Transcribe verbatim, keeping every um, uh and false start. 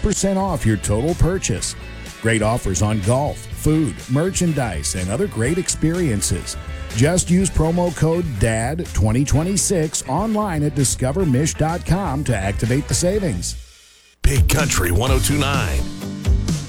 percent off your total purchase. Great offers on golf, food, merchandise, and other great experiences. Just use promo code D A D twenty twenty-six online at discover mish dot com to activate the savings. Big Country one oh two point nine.